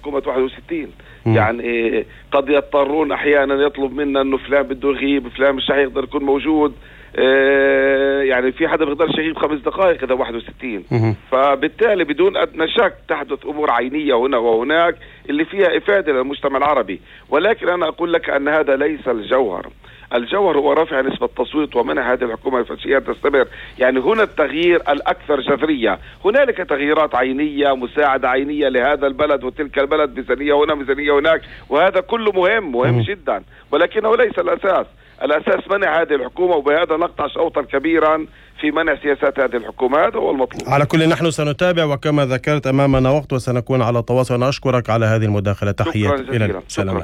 حكومة 61. يعني قد يضطرون أحيانا يطلب منا أنه فلان بده يغيب، فلان مش هيقدر يكون موجود. يعني في حدا بيقدرش يغيب 5 دقائق إذا 61. فبالتالي بدون أدنى شك تحدث أمور عينية هنا وهناك اللي فيها إفادة للمجتمع العربي. ولكن أنا أقول لك أن هذا ليس الجوهر. الجوهر هو رفع نسبة التصويت ومنع هذه الحكومة الفاشية تستمر. يعني هنا التغيير الأكثر جذرية. هنالك تغييرات عينية، مساعدة عينية لهذا البلد وتلك البلد، ميزانية هنا ميزانية هناك، وهذا كله مهم جدا، ولكنه ليس الأساس. الأساس منع هذه الحكومة، وبهذا نقطع شوطا كبيرا في منع سياسات هذه الحكومة. هذا هو المطلوب. على كل نحن سنتابع، وكما ذكرت أمامنا وقت وسنكون على تواصل. أنا أشكرك على هذه المداخلة. تحياتي إلى السلامة.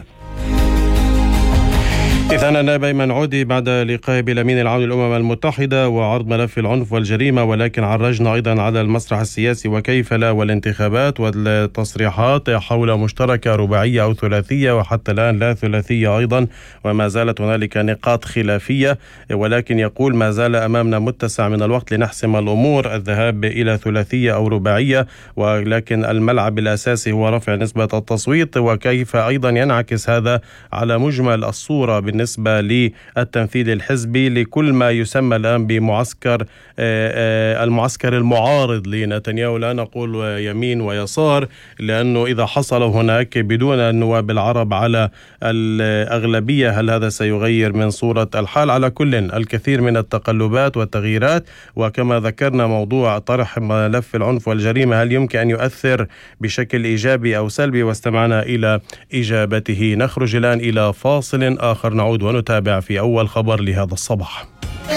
إذن النائب أيمن عودي بعد لقائه بالأمين العام للأمم المتحدة وعرض ملف العنف والجريمة، ولكن عرجنا أيضا على المسرح السياسي وكيف لا، والانتخابات والتصريحات حول مشتركة رباعية أو ثلاثية، وحتى الآن لا ثلاثية أيضا، وما زالت هنالك نقاط خلافية، ولكن يقول ما زال أمامنا متسع من الوقت لنحسم الأمور، الذهاب إلى ثلاثية أو رباعية، ولكن الملعب الأساسي هو رفع نسبة التصويت، وكيف أيضا ينعكس هذا على مجمل الصورة بالنسبة للتنفيذ الحزبي لكل ما يسمى الآن بمعسكر المعسكر المعارض لنتنياهو. لا نقول يمين ويسار، لأنه إذا حصل هناك بدون النواب العرب على الأغلبية هل هذا سيغير من صورة الحال؟ على كل الكثير من التقلبات والتغييرات، وكما ذكرنا موضوع طرح ملف العنف والجريمة هل يمكن أن يؤثر بشكل إيجابي أو سلبي، واستمعنا إلى إجابته. نخرج الآن إلى فاصل آخر، نعود ونتابع في أول خبر لهذا الصباح.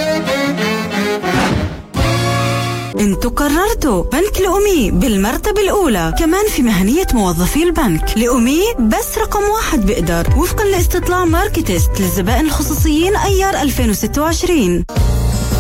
انتوا قررتوا بنك لأمي بالمرتبة الأولى، كمان في مهنية موظفي البنك. لأمي بس رقم 1 بقدر، وفقا لاستطلاع ماركتست للزبائن الخصوصيين أيار 2026.